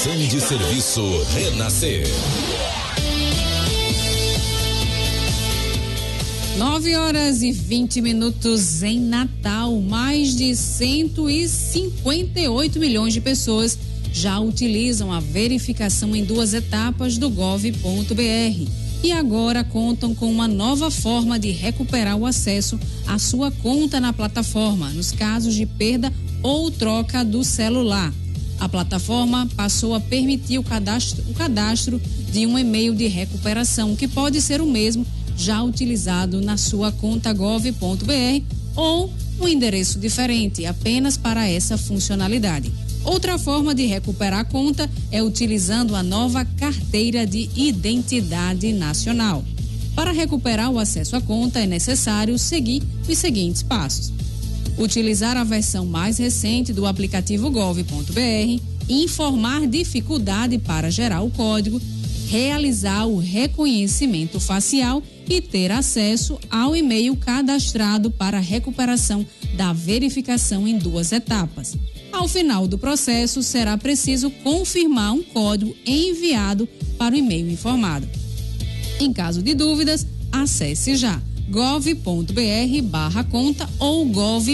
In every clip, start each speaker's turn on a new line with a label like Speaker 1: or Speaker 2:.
Speaker 1: De serviço Renascer.
Speaker 2: 9h20 em Natal. Mais de 158 milhões de pessoas já utilizam a verificação em 2 etapas do gov.br e agora contam com uma nova forma de recuperar o acesso à sua conta na plataforma, nos casos de perda ou troca do celular. A plataforma passou a permitir o cadastro de um e-mail de recuperação, que pode ser o mesmo já utilizado na sua conta gov.br ou um endereço diferente, apenas para essa funcionalidade. Outra forma de recuperar a conta é utilizando a nova carteira de identidade nacional. Para recuperar o acesso à conta é necessário seguir os seguintes passos: utilizar a versão mais recente do aplicativo gov.br, informar dificuldade para gerar o código, realizar o reconhecimento facial e ter acesso ao e-mail cadastrado para a recuperação da verificação em 2 etapas. Ao final do processo, será preciso confirmar um código enviado para o e-mail informado. Em caso de dúvidas, acesse já gov.br/conta ou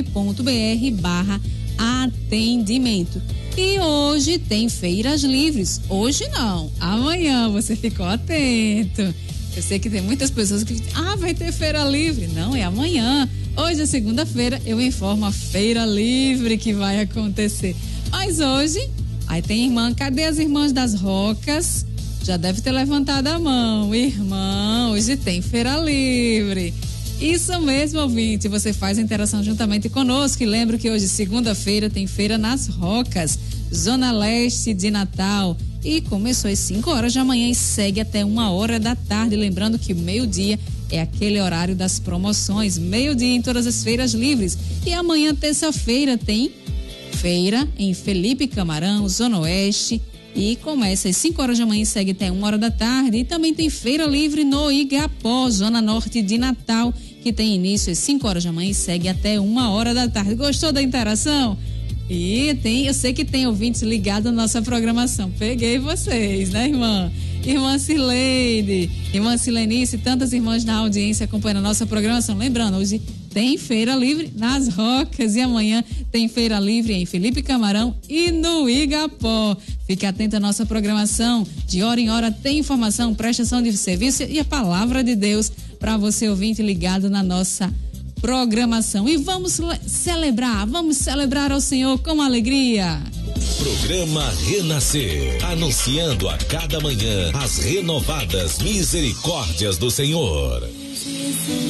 Speaker 2: gov.br/atendimento. E hoje tem feiras livres. Hoje não, amanhã, você ficou atento. Eu sei que tem muitas pessoas que dizem, vai ter feira livre. Não, é amanhã. Hoje é segunda-feira, eu informo a feira livre que vai acontecer. Mas hoje, aí tem irmã, cadê as irmãs das Rocas? Já deve ter levantado a mão. Irmã, hoje tem feira livre. Isso mesmo, ouvinte, você faz a interação juntamente conosco e lembro que hoje, segunda-feira, tem feira nas Rocas, Zona Leste de Natal, e começou às 5 horas da manhã e segue até 1h da tarde, lembrando que meio-dia é aquele horário das promoções, meio-dia em todas as feiras livres. E amanhã, terça-feira, tem feira em Felipe Camarão, Zona Oeste, e começa às 5 horas da manhã e segue até 1h da tarde. E também tem feira livre no Igapó, Zona Norte de Natal, que tem início às 5 horas da manhã e segue até 1h da tarde. Gostou da interação? E eu sei que tem ouvintes ligados à nossa programação. Peguei vocês, né, irmã? Irmã Cileide, irmã Silenice e tantas irmãs na audiência acompanhando a nossa programação. Lembrando, hoje tem feira livre nas Rocas e amanhã tem feira livre em Felipe Camarão e no Igapó. Fique atento à nossa programação. De hora em hora tem informação, prestação de serviço e a palavra de Deus para você ouvinte ligado na nossa programação. E vamos celebrar ao Senhor com alegria.
Speaker 1: Programa Renascer, anunciando a cada manhã as renovadas misericórdias do Senhor.